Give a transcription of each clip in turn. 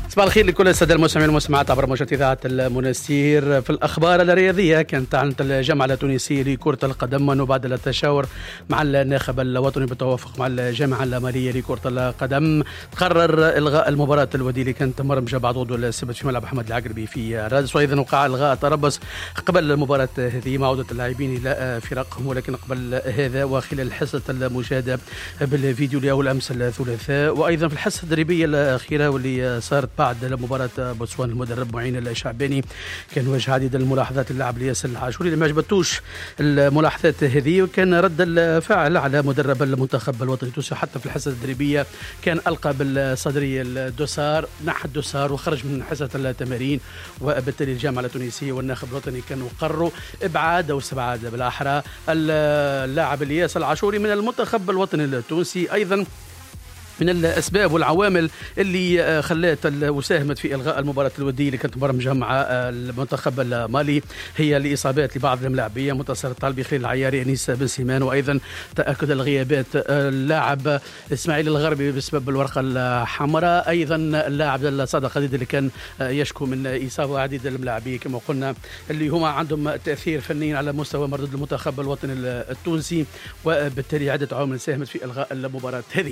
صباح الخير لكل الساده المستمعين والمستمعات عبر موجات اذاعه المنستير. في الاخبار الرياضيه، كانت اعلنت الجامعه التونسيه لكره القدم انه بعد التشاور مع الناخب الوطني بالتوافق مع الجامعه الماليه لكره القدم قرر الغاء المباراه الوديه اللي كانت مرمجه بعد غدوه السبت في ملعب احمد العقربي في رادس، وايضا وقع الغاء تربص قبل المباراه هذه مع عوده اللاعبين الى فرقهم، ولكن قبل هذا وخلال حصه المشاهده بالفيديو لاول امس الثلاثاء، وايضا في الحصه التدريبيه الاخيره واللي صارت بعد مباراة بوتسوانا المدرب معين الشعباني كان وجه عديد الملاحظات اللاعب الياس العاشوري اللي ما عجبتوش الملاحظات هذه، وكان رد الفعل على مدرب المنتخب الوطني التونسي. حتى في الحصة التدريبية كان ألقى بالصدري الدوسار، نحى الدوسار وخرج من حصة التمارين، وبالتالي الجامعة التونسية والناخب الوطني كانوا قرروا إبعاد أو استبعاد بالأحرى اللاعب الياس العاشوري من المنتخب الوطني التونسي. أيضا من الأسباب والعوامل اللي خلت وساهمت في إلغاء المباراة الودية اللي كانت مرمجة مع المنتخب المالي هي الإصابات لبعض اللاعبين، منتصر الطالبي، خليل العياري، أنيس بن سيمان، وأيضا تأكد الغيابات اللاعب إسماعيل الغربي بسبب الورقة الحمراء، أيضا اللاعب صادق قديد اللي كان يشكو من إصابة عديد اللاعبين كما قلنا اللي هما عندهم تأثير فني على مستوى مردود المنتخب الوطني التونسي، وبالتالي عدة عوامل ساهمت في إلغاء المباراة هذه.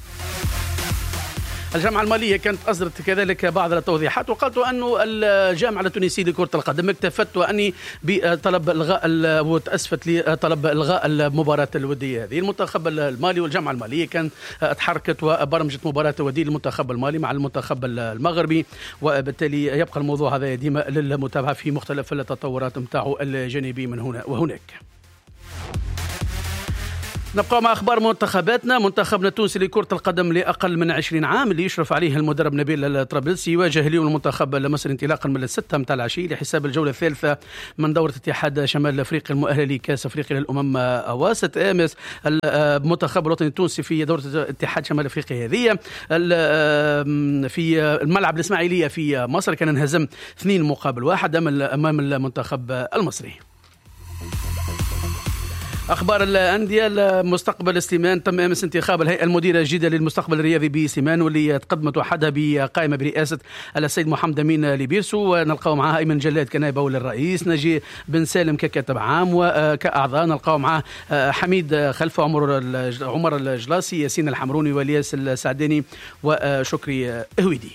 الجامعة المالية كانت أصدرت كذلك بعض التوضيحات، وقالت أنه الجامعة التونسية لكرة القدم اكتفت وأني بطلب إلغاء وتأسفت لطلب إلغاء المباراة الودية هذه. المنتخب المالي والجامعة المالية كانت تحركت وبرمجت مباراة ودية للمنتخب المالي مع المنتخب المغربي، وبالتالي يبقى الموضوع هذا ديما للمتابعة في مختلف التطورات متاعه الجانبي من هنا وهناك. نبقى مع أخبار منتخباتنا. منتخبنا التونسي لكرة القدم لأقل من 20 عام اللي يشرف عليه المدرب نبيل الطرابلسي يواجه اليوم المنتخب المصري انطلاقا من 6 متاع العشية لحساب الجولة الثالثة من دورة اتحاد شمال أفريقيا المؤهلة لكأس أفريقيا للأمم أواسط. أمس المنتخب الوطني التونسي في دورة اتحاد شمال أفريقيا هذه في الملعب الإسماعيلية في مصر كان انهزم 2-1 أمام المنتخب المصري. أخبار الأندية. المستقبل سليمان، تم أمس انتخاب الهيئة المديرة الجديدة للمستقبل الرياضي بسليمان واللي تقدمت وحدها بقائمة برئاسة السيد محمد أمين لبيرسو، ونلقاو معها أيمن جلاد كنائب أول الرئيس، نجي بن سالم ككاتب عام، وكأعضاء نلقاو معها حميد خلفة، عمر الجلاسي، ياسين الحمروني، والياس السعداني، وشكري هويدي.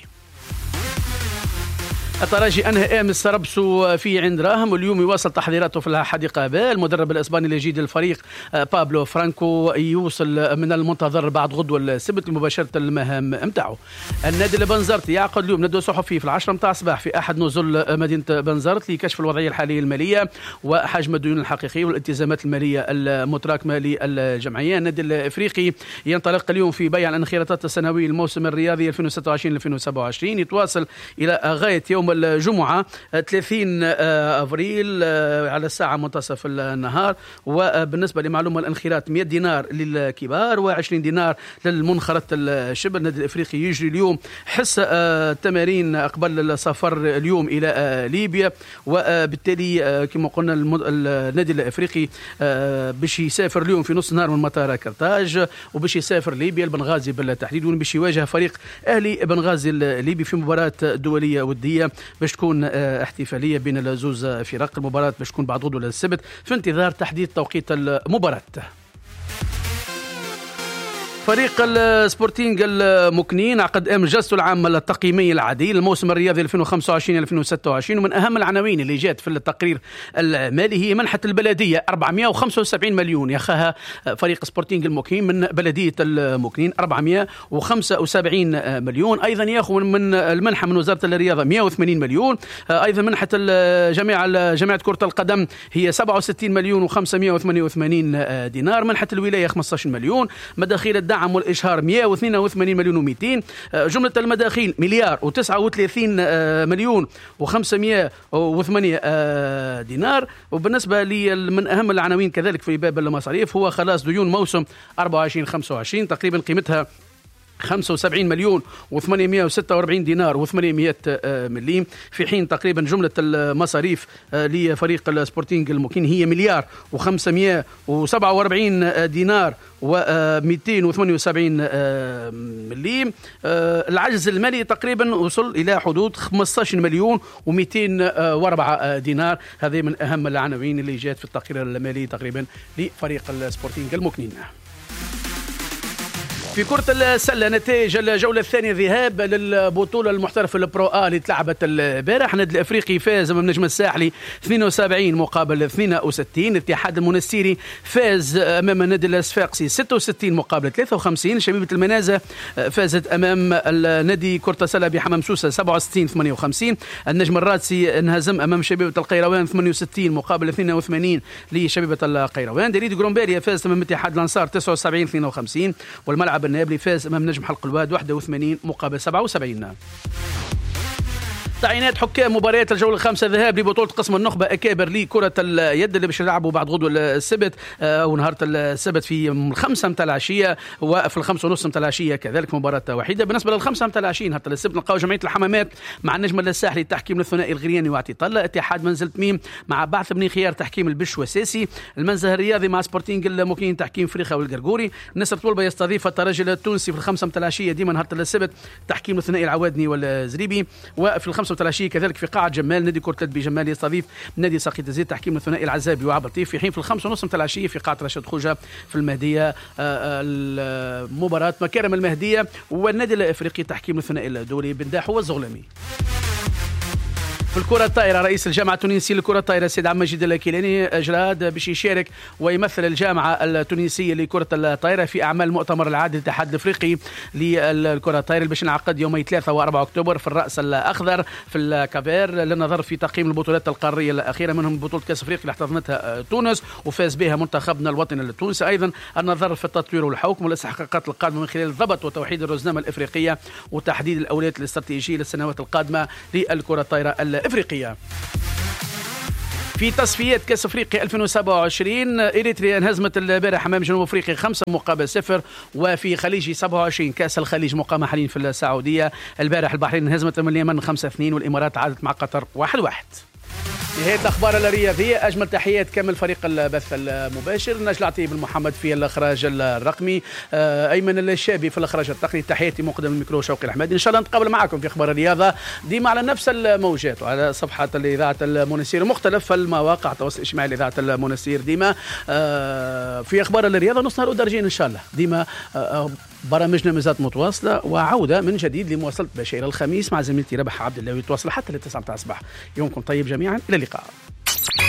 الترجي أنهى أمس تربصه في عين دراهم، واليوم يواصل تحضيراته في الحديقة باء. المدرب الإسباني اللي يجيد الفريق بابلو فرانكو يوصل من المنتظر بعد غدوة السبت لمباشرة المهام متاعه. النادي البنزرتي يعقد اليوم ندوة صحفي في 10 متاع الصباح في أحد نزل مدينة بنزرت لكشف الوضعية الحالية المالية وحجم الديون الحقيقية والالتزامات المالية المتراكمة للجمعية. النادي الإفريقي ينطلق اليوم في بيع الانخراطات السنوية الموسم الرياضي 2026-2027، يتواصل إلى غاية يوم الجمعة 30 أفريل على الساعة منتصف النهار. وبالنسبة لمعلومة الانخراط 100 دينار للكبار و20 دينار للمنخرط الشبه. النادي الإفريقي يجري اليوم حصة تمارين قبل السفر اليوم إلى ليبيا، وبالتالي كما قلنا النادي الإفريقي باش يسافر اليوم في نص نهار من مطار كرتاج، وباش يسافر ليبيا البنغازي بالتحديد، وباش يواجه فريق أهلي بنغازي الليبي في مباراة دولية ودية باش تكون احتفالية بين الزوز فرق. المباراة باش تكون بعد غدوة السبت في انتظار تحديد توقيت المباراة. فريق السبورتينغ المكنين عقد امس جلسته العامه التقييميه العاديه للموسم الرياضي 2025-2026، ومن اهم العناوين اللي جات في التقرير المالي هي منحه البلديه 475 مليون ياخذها فريق سبورتينغ المكنين من بلديه المكنين 475 مليون. ايضا ياخذ من المنحه من وزاره الرياضه 180 مليون. ايضا منحه جماعه كره القدم هي 67 مليون و588 دينار. منحه الولايه 15 مليون. مداخيل الدعم والإشهار 182 مليون و200. جملة المداخيل مليار و39 مليون و508 دينار. وبالنسبة لي من أهم العناوين كذلك في باب المصاريف هو خلاص ديون موسم 24-25 تقريبا قيمتها 75 مليون و846 دينار و800 مليم، في حين تقريبا جملة المصاريف لفريق السبورتينغ الموكين هي مليار و547 دينار و278 مليم. العجز المالي تقريبا وصل إلى حدود 15 مليون و204 دينار. هذه من أهم العناوين اللي جات في التقرير المالي تقريبا لفريق السبورتينغ الموكنين. في كرة السلة نتائج الجولة الثانية ذهاب للبطولة المحترفة البرو آ اللي تلعبت البارح. النادي الأفريقي فاز أمام النجم الساحلي 72 مقابل 62. الاتحاد المنستيري فاز أمام النادي الصفاقسي 66 مقابل 53. شبيبة المنازة فازت أمام النادي كرة السلة بحمام سوسة 67 58. النجم الرادسي انهزم أمام شبيبة القيروان 68 مقابل 82 لشبيبة القيروان. دريد جرومبيريا فاز أمام اتحاد الأنصار 79 52. والملعب النابلي فاز أمام نجم حلق الواد 81 مقابل 77. تعيينات حكام مباريات الجولة الخامسة ذهاب لبطولة قسم النخبة أكابر لكرة اليد اللي باش يلعبوا بعد غدوة السبت ونهار السبت في 5 متاع العشية، وفي 5:30 متاع العشية كذلك مباراة وحيدة. بالنسبة لل5 متاع العشية نهار السبت نلقاو جمعية الحمامات مع النجم الساحلي تحكيم الثنائي الغرياني وعطي طلة. اتحاد منزل تميم مع بعث بني خيار تحكيم البش وساسي. المنزه الرياضي مع سبورتينغ الموكين تحكيم فريخة والقرقوري. النسر طولبة يستضيف الترجي التونسي في 5 متاع العشية ديما نهار السبت تحكيم الثنائي العوادني والزريبي. وفي 5 متاع العشية كذلك في قاعة جمال نادي كرة اليد بجمال يستضيف نادي ساقية الزيت تحكيم الثنائي العزابي وعبطيف. في حين في 5:30 متاع العشية في قاعة رشيد خوجة في المهدية المباراة مكارم المهدية والنادي الافريقي تحكيم الثنائي الدولي بنداح والزغلمي. في الكرة الطائرة رئيس الجامعة التونسية للكرة الطائرة السيد عم مجيد الكيلاني أجراد باش يشارك ويمثل الجامعة التونسية لكرة الطائرة في أعمال المؤتمر العادي للاتحاد الأفريقي للكرة الطائرة اللي باش ينعقد يومي 3 و4 أكتوبر في الرأس الأخضر في الكافير للنظر في تقييم البطولات القارية الأخيرة منهم بطولة كأس أفريقيا اللي احتضنتها تونس وفاز بها منتخبنا الوطني التونسي. أيضا النظر في التطوير والحكم والاستحقاقات القادمة من خلال ضبط وتوحيد الرزنامة الأفريقية وتحديد الأولويات الاستراتيجية للسنوات القادمة للكرة الطائرة الأفريقية. في تصفيات كأس أفريقيا 2027 إريتريا انهزمت البارح أمام جنوب أفريقيا 5 مقابل 0. وفي خليجي 27 كأس الخليج مقامة حاليا في السعودية البارح البحرين انهزمت من اليمن 5-2 والإمارات عادت مع قطر 1-1. نهاية الأخبار الرياضية. أجمل تحيات كامل فريق البث المباشر. نجل عطيب المحمد في الإخراج الرقمي، أيمن الشابي في الإخراج التقني. تحياتي مقدم الميكرو شوقي الأحمدي. إن شاء الله نتقابل معكم في أخبار الرياضة ديما على نفس الموجات وعلى صفحة الإذاعة المنستير ومختلف المواقع التواصل الاجتماعي لإذاعة المنستير ديما في أخبار الرياضة نص نهار ودرجين إن شاء الله ديما برامجنا مازالت متواصلة وعودة من جديد لمواصلة بشير الخميس مع زميلتي ربح عبد الله ويتواصل حتى ل9 الصباح. يومكم طيب جميعا، إلى اللقاء.